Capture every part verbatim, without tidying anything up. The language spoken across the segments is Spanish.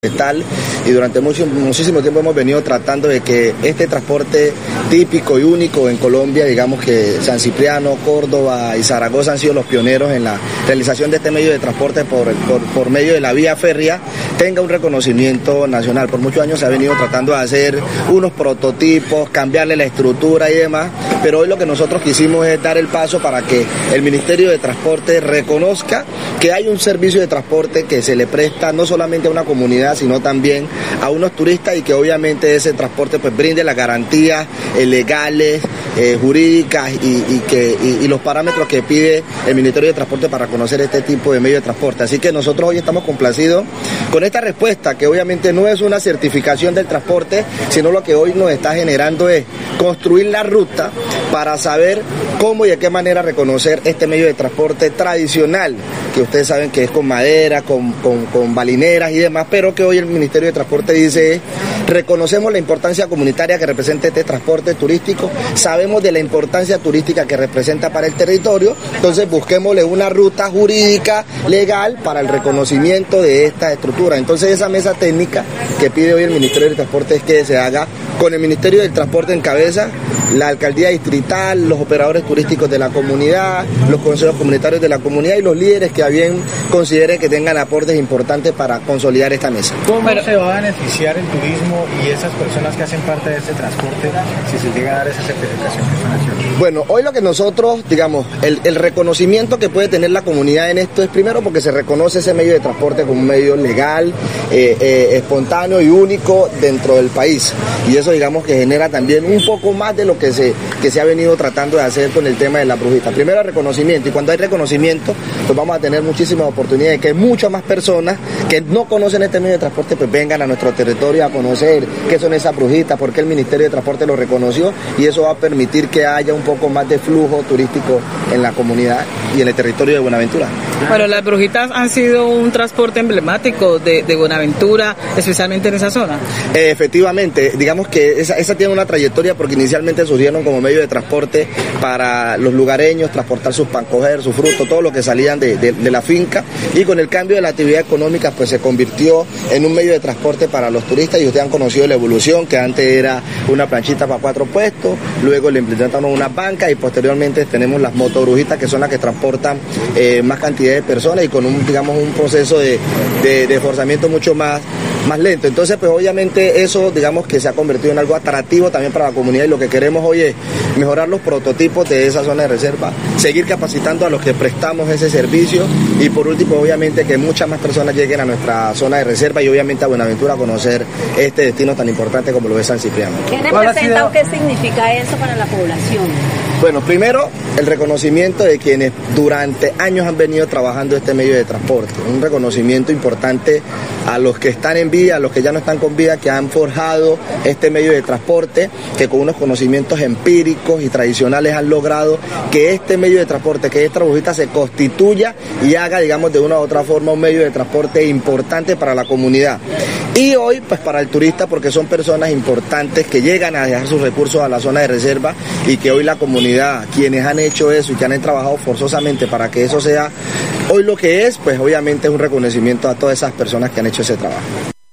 Tal, y durante mucho, muchísimo tiempo hemos venido tratando de que este transporte típico y único en Colombia, digamos que San Cipriano, Córdoba y Zaragoza han sido los pioneros en la realización de este medio de transporte por, por, por medio de la vía férrea, tenga un reconocimiento nacional. Por muchos años se ha venido tratando de hacer unos prototipos, cambiarle la estructura y demás, pero hoy lo que nosotros quisimos es dar el paso para que el Ministerio de Transporte reconozca que hay un servicio de transporte que se le presta no solamente a una comunidad, sino también a unos turistas, y que obviamente ese transporte pues brinde las garantías eh, legales, eh, jurídicas y, y, que, y, y los parámetros que pide el Ministerio de Transporte para conocer este tipo de medio de transporte. Así que nosotros hoy estamos complacidos con esta respuesta, que obviamente no es una certificación del transporte, sino lo que hoy nos está generando es construir la ruta para saber cómo y de qué manera reconocer este medio de transporte tradicional, que ustedes saben que es con madera, con, con, con balineras y demás, pero que hoy el Ministerio de Transporte dice, reconocemos la importancia comunitaria que representa este transporte turístico, sabemos de la importancia turística que representa para el territorio, entonces busquémosle una ruta jurídica, legal, para el reconocimiento de esta estructura. Entonces esa mesa técnica que pide hoy el Ministerio de Transporte es que se haga con el Ministerio del Transporte en cabeza, la alcaldía distrital, los operadores turísticos de la comunidad, los consejos comunitarios de la comunidad y los líderes que a bien consideren que tengan aportes importantes para consolidar esta mesa. ¿Cómo se va a beneficiar el turismo y esas personas que hacen parte de este transporte si se llega a dar esa certificación nacional? Bueno, hoy lo que nosotros, digamos, el, el reconocimiento que puede tener la comunidad en esto es primero porque se reconoce ese medio de transporte como un medio legal, eh, eh, espontáneo y único dentro del país, y eso digamos que genera también un poco más de lo que se, que se ha venido tratando de hacer con el tema de la brujita. Primero el reconocimiento, y cuando hay reconocimiento pues vamos a tener muchísimas oportunidades de que muchas más personas que no conocen este medio de transporte pues vengan a nuestro territorio a conocer qué son esas brujitas, por qué el Ministerio de Transporte lo reconoció, y eso va a permitir que haya un poco más de flujo turístico en la comunidad y en el territorio de Buenaventura. Bueno, las brujitas han sido un transporte emblemático de, de Buenaventura, especialmente en esa zona. Eh, efectivamente, digamos que esa, esa tiene una trayectoria porque inicialmente surgieron como medio de transporte para los lugareños, transportar sus pancoger, sus frutos, todo lo que salían de, de, de la finca, y con el cambio de la actividad económica pues se convirtió en un medio de transporte para los turistas, y ustedes han conocido la evolución, que antes era una planchita para cuatro puestos, luego le implementaron una banca y posteriormente tenemos las motobrujitas, que son las que transportan eh, más cantidad de personas y con un, digamos, un proceso de, de, de forzamiento mucho más, más lento. Entonces pues obviamente eso digamos que se ha convertido en algo atractivo también para la comunidad, y lo que queremos hoy es mejorar los prototipos de esa zona de reserva, seguir capacitando a los que prestamos ese servicio, y por último obviamente que muchas más personas lleguen a nuestra zona de reserva y obviamente a Buenaventura a conocer este destino tan importante como lo es San Cipriano. ¿Qué representa o qué significa eso para la población? Bueno, primero el reconocimiento de quienes durante años han venido trabajando este medio de transporte, un reconocimiento importante a los que están en vía, a los que ya no están con vida, que han forjado este medio de transporte, que con unos conocimientos empíricos y tradicionales han logrado que este medio de transporte, que esta brujita se constituya y haga, digamos, de una u otra forma un medio de transporte importante para la comunidad. Y hoy, pues para el turista, porque son personas importantes que llegan a dejar sus recursos a la zona de reserva, y que hoy la comunidad, quienes han hecho eso y que han trabajado forzosamente para que eso sea hoy lo que es, pues obviamente es un reconocimiento a todas esas personas que han hecho ese trabajo.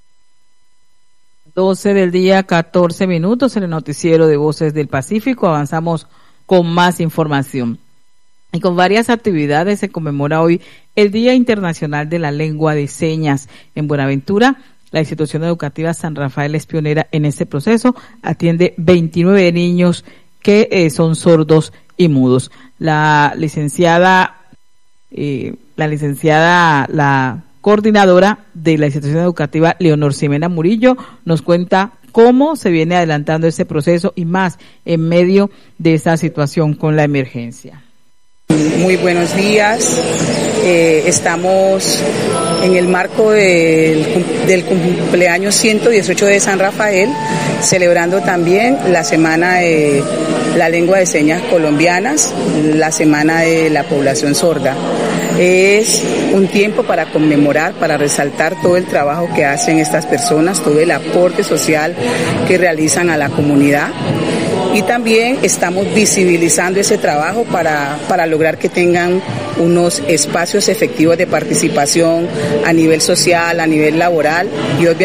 doce del día, catorce minutos en el noticiero de Voces del Pacífico. Avanzamos con más información. Y con varias actividades se conmemora hoy el Día Internacional de la Lengua de Señas. En Buenaventura, la institución educativa San Rafael es pionera en este proceso. Atiende veintinueve niños que eh, son sordos y mudos. La licenciada, eh, la licenciada, la coordinadora de la institución educativa, Leonor Ximena Murillo, nos cuenta cómo se viene adelantando ese proceso y más en medio de esta situación con la emergencia. Muy buenos días. Eh, estamos en el marco del, del cumpleaños ciento dieciocho de San Rafael, celebrando también la Semana de la Lengua de Señas Colombianas, la Semana de la Población Sorda. Es un tiempo para conmemorar, para resaltar todo el trabajo que hacen estas personas, todo el aporte social que realizan a la comunidad. Y también estamos visibilizando ese trabajo para, para lograr que tengan unos espacios efectivos de participación a nivel social, a nivel laboral y obviamente